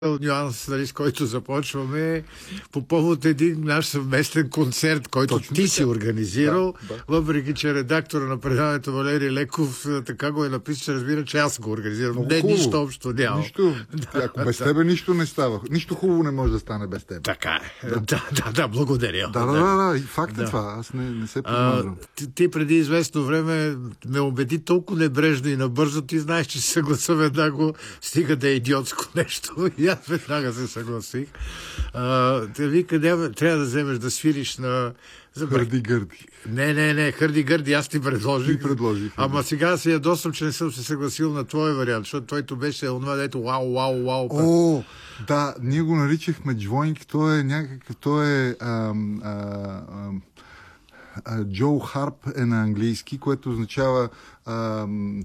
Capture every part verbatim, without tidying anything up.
нюанс, нали, с който започваме по повод един наш съвместен концерт, който Точно ти така. си организирал, Да, да. въпреки че редактора на предаването Валерий Леков така го е написал, че разбира, че аз го организирам. Много Не, хубаво. нищо общо няма. Нищо, ако без тебе нищо не става. Нищо хубаво не може да стане без теб. Така е. Да, да, да, да благодаря. Да, да, да, да. И факт е Да. това. Аз не, не се А, подмазвам. ти, ти преди известно време ме убеди толкова небрежно и набързо, ти знаеш, че се съгласа веднага, стига да е идиотско нещо. И аз веднага се съгласих. А, те вика, трябва, трябва да вземеш да свириш на... Хърди-гърди. Не, не, не, хърди-гърди, аз ти предложих. Ти предложих. Ама сега се ядосвам, че не съм се съгласил на твой вариант, защото твоето беше онова, дето вау, вау, вау. О, да, ние го наричахме джвойнг, той е някакъв, той е ам, а, ам, а, Джо Харп е на английски, което означава ам,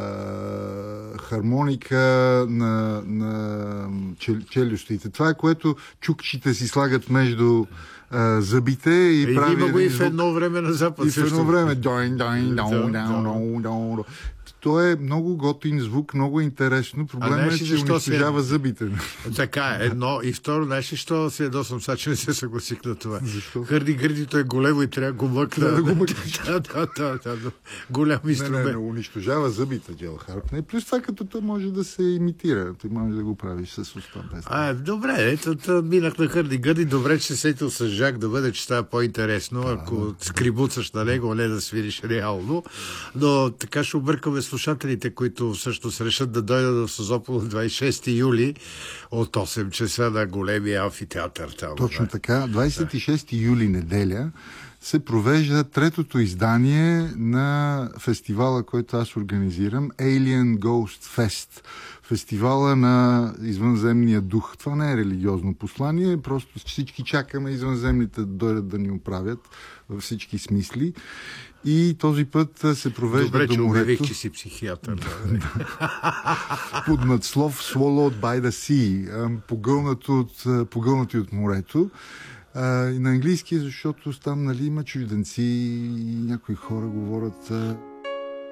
а, хармоника на, на чел, челюстите. Това е, което чукчите си слагат между а, зъбите и, и прави има го и в звук. едно време на Запад. И в едно също. време. Доин, доин, доин, доин, доин, доин. То е много готин звук, много интересно. Проблемът знаеш е, ли че защо унищожава се- зъбите. Така е, едно. И второ, знаеш ли, що се ядосвам сега, че не се съгласих на това? Защо? Хърди-гърдито е големо и трябва да го мъкна. Трябва да го мъкнеш. да, да, да, да, да. Голям Не, не, инструмент. не, унищожава зъбите, Джел Харп. Не, плюс това, като то може да се имитира. Ти можеш да го правиш с уста. Без... А, добре, ето, тъ, минах на хърди-гърди. Добре, че се сетил с Жак да бъде, че става по-интересно, ако скрибуцаш на него, а не да свириш реално. Но така ще объркаме слушателите, които всъщност решат да дойдат в Созопол двадесет и шести юли от осем часа на големия амфитеатър. Там, Точно да. така. двадесет и шести юли, неделя, се провежда третото издание на фестивала, който аз организирам, Alien Ghost Fest. Фестивала на извънземния дух. Това не е религиозно послание, просто всички чакаме извънземните да дойдат да ни оправят във всички смисли. И този път се провежда Добре, до че обявих, морето че си психиатър. Да, под надслов Swallowed by the Sea, ам, погълнат от, а, погълнати от морето. А, и на английски, защото там, нали, има чужденци и някои хора говорят а,